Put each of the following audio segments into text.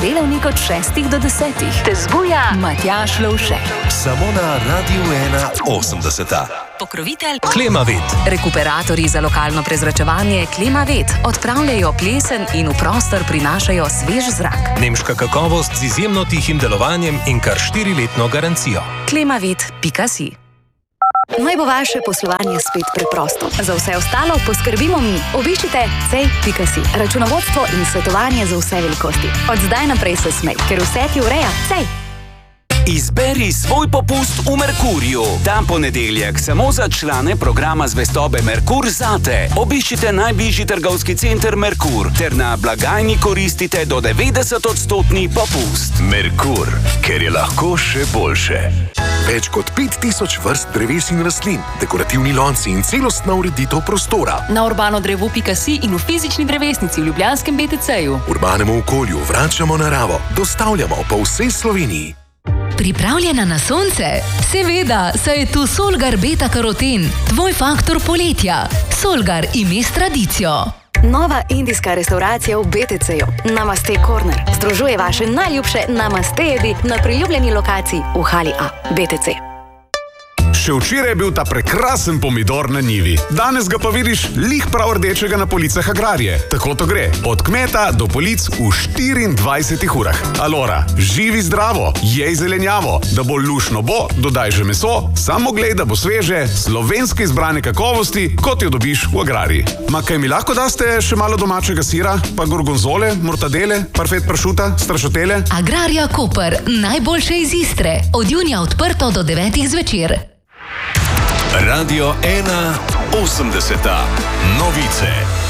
delavnik od 6 do 10. Te zbuja Matjaž Lovšek. Samo na Radiu 81. Pokrovitelj Klimavet. Rekuperatorji za lokalno prezračevanje Klimavet odpravljajo plesen in v prostor prinašajo svež zrak. Nemška kakovost z izjemno tihim delovanjem in kar 4-letno garancijo. Klimavet.si. Naj bo vaše poslovanje spet preprosto. Za vse ostalo poskrbimo mi. Obiščite cej.si. Računovodstvo in svetovanje za vse velikosti. Od zdaj naprej se smej, ker vse ti ureja Cej. Izberi svoj popust v Merkurju. Ta ponedeljek samo za člane programa zvestobe Merkur zate. Obiščite najbližji trgovski center Merkur ter na blagajni koristite do 90% popust. Merkur, ker je lahko še boljše. Več kot 5000 vrst dreves in rastlin, dekorativni lonci in celostna ureditev prostora. Na urbanodrevo.si in v fizični drevesnici v ljubljanskem BTC-ju. Urbanemu okolju vračamo naravo, dostavljamo po vsej Sloveniji. Pripravljena na sonce? Seveda, saj je tu Solgar Beta Karoten, tvoj faktor poletja. Solgar ime s tradicijo. Nova indijska restauracija v BTC-ju. Namaste Corner. Združuje vaše najljubše namaste jedi na priljubljeni lokaciji v Hali A. BTC. Še včeraj je bil ta prekrasen pomidor na njivi. Danes ga pa vidiš lih prav rdečega na policah Agrarije. Tako to gre. Od kmeta do polic v 24 urah. Alora, živi zdravo, jej zelenjavo. Da bo lušno bo, dodaj že meso, samo glej, da bo sveže, slovenske izbrane kakovosti, kot jo dobiš v Agrariji. Ma kaj mi lahko daste še malo domačega sira, pa gorgonzole, mortadele, parfet pršuta, strašotele? Agrarija Koper, najboljše iz Istre. Od junija odprto do 9 zvečer. Radio 81. Novice.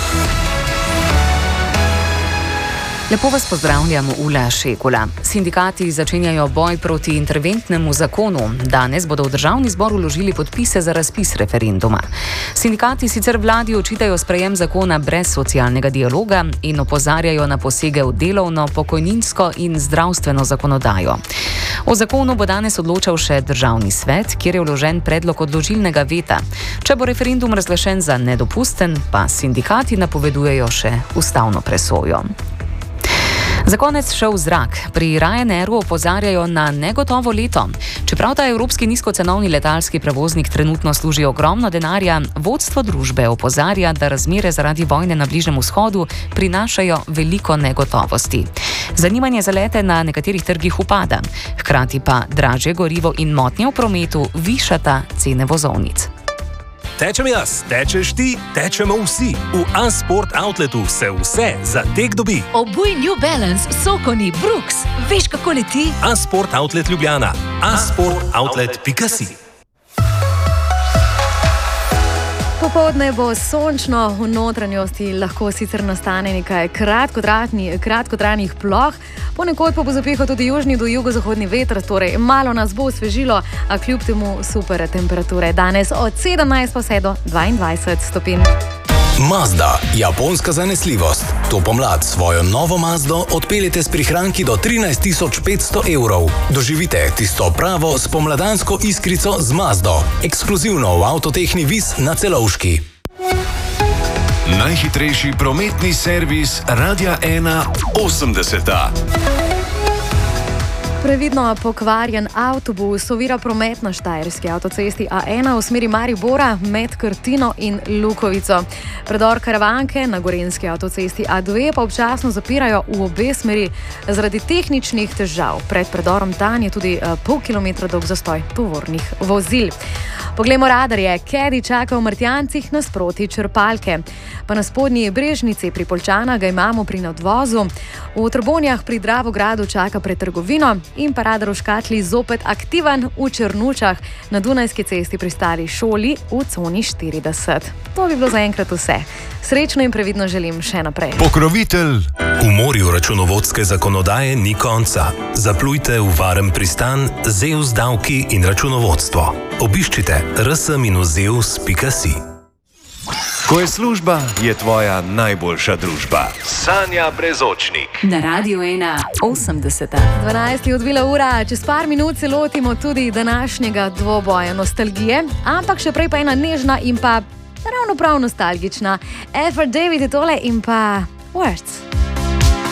Lepo vas pozdravljam, Ula Šekula. Sindikati začenjajo boj proti interventnemu zakonu. Danes bodo v državni zbor vložili podpise za razpis referenduma. Sindikati sicer vladi očitajo sprejem zakona brez socialnega dialoga in opozarjajo na posege v delovno, pokojninsko in zdravstveno zakonodajo. O zakonu bo danes odločal še državni svet, kjer je vložen predlog odložilnega veta. Če bo referendum razglašen za nedopusten, pa sindikati napovedujejo še ustavno presojo. Za konec še v zrak. Pri Ryanairu opozarjajo na negotovo leto. Čeprav ta evropski nizkocenovni letalski prevoznik trenutno služi ogromno denarja, vodstvo družbe opozarja, da razmere zaradi vojne na Bližnjem vzhodu prinašajo veliko negotovosti. Zanimanje za lete na nekaterih trgih upada, hkrati pa dražje gorivo in motnje v prometu višata cene vozovnic. Tečem jaz, tečeš ti, tečemo vsi. V A-Sport Outletu se vse za tek dobi. Obuj New Balance, Sokoni, Brooks. Veš, kako leti? A-Sport Outlet Ljubljana. A-sportoutlet.si. Popoldne bo sončno, v notranjosti lahko sicer nastane nekaj kratkotrajnih ploh, ponekod pa bo zapihal tudi južni do jugozahodni veter, torej malo nas bo osvežilo, a kljub temu super temperature. Danes od 17 pa vse do 22 stopinj. Mazda, japonska zanesljivost. To pomlad svojo novo Mazdo odpeljete s prihranki do 13 500 evrov. Doživite tisto pravo spomladansko iskrico z Mazdo. Ekskluzivno v Avtotehni Vis na Celovški. Najhitrejši prometni servis Radia 81. Previdno pokvarjen avtobus ovira promet na štajerski avtocesti A1 v smeri Maribora med Krtino in Lukovico. Predor Karavanke na gorenjski avtocesti A2 pa občasno zapirajo v obe smeri zaradi tehničnih težav. Pred predorom Tan je tudi pol kilometra dolg zastoj tovornih vozil. Poglejmo radarje. Kedi čaka v Martjancih nasproti črpalke. Pa na spodnji Brežnici pri Poljčanah ga imamo pri nadvozu. V Trbonjah pri Dravogradu čaka pred trgovino in pa radar v Škatli zopet aktiven v Črnučah na Dunajski cesti pri stari šoli v coni 40. To bi bilo zaenkrat vse. Srečno in previdno želim še naprej. Pokrovitelj. V morju računovodske zakonodaje ni konca. Zaplujte v varen pristan Zeus davki in računovodstvo. Obiščite rs-zeus.si. Ko je služba, je tvoja najboljša družba. Sanja Brezočnik. Na Radio 81. 12 je odbila ura, čez par minut se lotimo tudi današnjega dvoboja nostalgije, ampak še prej pa ena nežna in pa ravno prav nostalgična. Effort David je tole in pa Words.